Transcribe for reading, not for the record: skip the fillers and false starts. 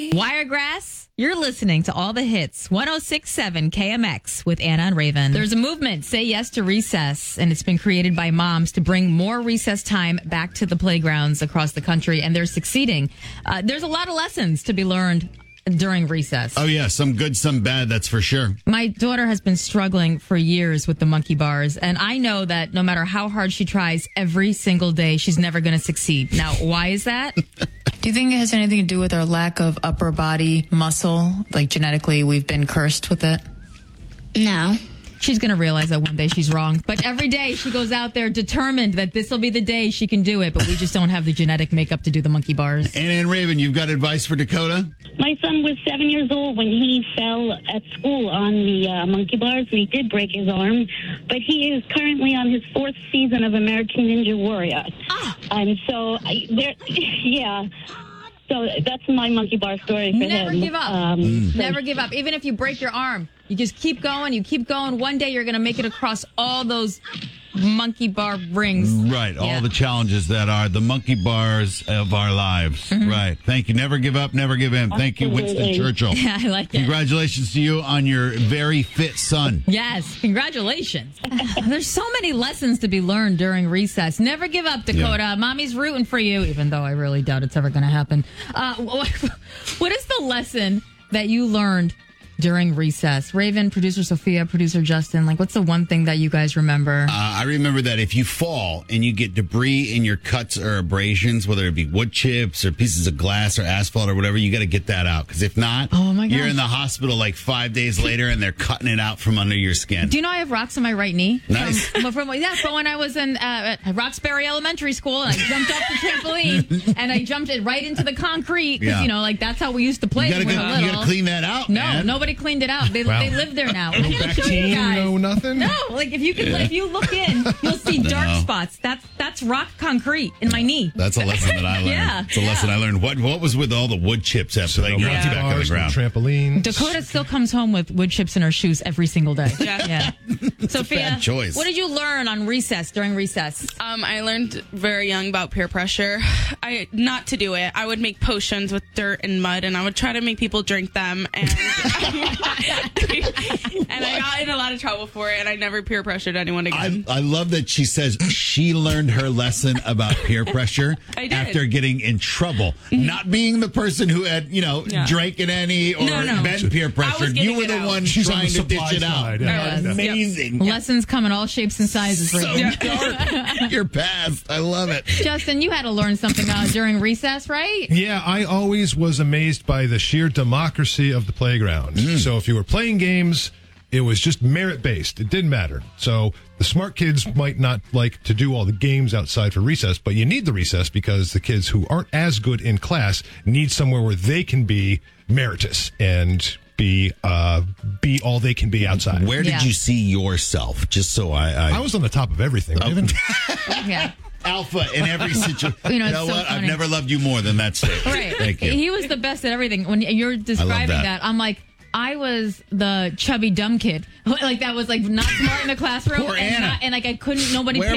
Wiregrass, you're listening to all the hits. 106.7 KMX with Anna and Raven. There's a movement, Say Yes to Recess, and it's been created by moms to bring more recess time back to the playgrounds across the country, and they're succeeding. There's a lot of lessons to be learned during recess. Oh, yeah. Some good, some bad. That's for sure. My daughter has been struggling for years with the monkey bars, and I know that no matter how hard she tries every single day, she's never going to succeed. Now, why is that? Do you think it has anything to do with our lack of upper body muscle? Like genetically, we've been cursed with it? No. She's going to realize that one day she's wrong. But every day she goes out there determined that this will be the day she can do it. But we just don't have the genetic makeup to do the monkey bars. And Raven, you've got advice for Dakota? My son was 7 years old when he fell at school on the monkey bars. He did break his arm, but he is currently on his 4th season of American Ninja Warrior. And so, yeah. So that's my monkey bar story for Never him. give up. Never give up. Even if you break your arm, you just keep going. You keep going. One day you're going to make it across all those monkey bar rings. Right. All the challenges that are the monkey bars of our lives. Right. Thank you. Never give up. Never give in. Thank you, Winston Churchill. Yeah, I like it. Congratulations to you on your very fit son. Yes. Congratulations. There's so many lessons to be learned during recess. Never give up, Dakota. Yeah. Mommy's rooting for you, even though I really doubt it's ever going to happen. What is the lesson that you learned during recess? Raven, producer Sophia, producer Justin, what's the one thing that you guys remember? I remember that if you fall and you get debris in your cuts or abrasions, whether it be wood chips or pieces of glass or asphalt or whatever, you got to get that out. Because if not, you're in the hospital 5 days later and they're cutting it out from under your skin. Do you know I have rocks in my right knee? Nice. From when I was in Roxbury Elementary School and I jumped off the trampoline and I jumped it right into the concrete because, that's how we used to play when we were little. You got to clean that out, No, man. nobody cleaned it out. They live there now. No vaccine, no nothing? No, if you look in, you'll see dark spots. That's rock concrete in my knee. That's a lesson that I learned. Yeah. It's a lesson I learned. What was with all the wood chips after they knocked you back on the ground? Trampoline. Dakota still comes home with wood chips in her shoes every single day. Yeah. Sophia, bad choice. What did you learn on recess, during recess? I learned very young about peer pressure. Not to do it. I would make potions with dirt and mud, and I would try to make people drink them. And and I got in a lot of trouble for it, and I never peer pressured anyone again. I love that she says she learned her lesson about peer pressure after getting in trouble. Not being the person who had, drank any or been peer pressured. You were the one trying to dish it out. Amazing. Lessons come in all shapes and sizes. So dark. You're past. I love it. Justin, you had to learn something during recess, right? Yeah, I always was amazed by the sheer democracy of the playground. So if you were playing games, it was just merit-based. It didn't matter. So the smart kids might not like to do all the games outside for recess, but you need the recess because the kids who aren't as good in class need somewhere where they can be meritorious and be all they can be outside. Where did you see yourself? Just so I was on the top of everything. Yeah. Alpha in every situation. You know so what? funny. I've never loved you more than that statement. Right. Thank you. He was the best at everything. When you're describing that, I'm like, I was the chubby dumb kid. That was not smart in the classroom. Poor Anna. I couldn't, nobody